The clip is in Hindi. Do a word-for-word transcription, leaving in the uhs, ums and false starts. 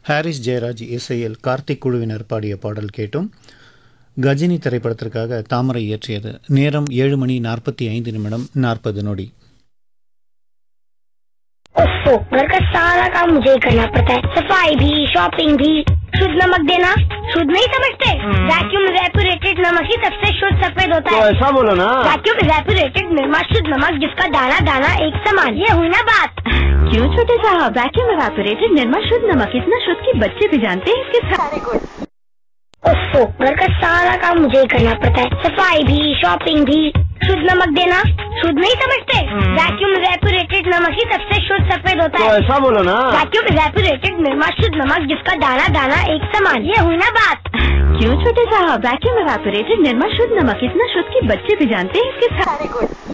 ஹாரிஸ் ஜெயராஜ் இசையில் கார்த்திக் குழுவினர் பாடிய பாடல் கேட்டும். கஜினி திரைப்படத்திற்காக தாமரை இயற்றியது. நேரம் ஏழு மணி நாற்பத்தி ஐந்து நிமிடம் நாற்பது நொடி. ओफो, घर का सारा काम मुझे ही करना पड़ता है, सफाई भी, शॉपिंग भी। शुद्ध नमक देना शुद्ध नहीं समझते? वैक्यूम इवेपोरेटेड नमक ही सबसे शुद्ध सफेद होता है। तो ऐसा बोलो ना। वैक्यूम इवेपोरेटेड निर्मा शुद्ध नमक, जिसका दाना दाना एक समान। ये हुई ना बात। क्यों छोटे साहब, वैक्यूम इवेपोरेटेड निर्मा शुद्ध नमक इतना शुद्ध कि बच्चे भी जानते हैं इसके सारे गुण। ओफो, घर का सारा काम मुझे ही करना पड़ता है, सफाई भी, शॉपिंग भी। शुद्ध नमक देना शुद्ध नहीं समझते? वैक्यूम इवेपोरेटेड नमक ही सबसे शुद्ध सफेद होता तो है। ऐसा बोलो ना। वैक्यूम इवेपोरेटेड निर्मा शुद्ध नमक, जिसका दाना दाना एक समान। ये हुई ना बात। क्यों छोटे साहब, वैक्यूम इवेपोरेटेड निर्मा शुद्ध नमक इतना शुद्ध कि बच्चे भी जानते हैं इसके सारे गुण।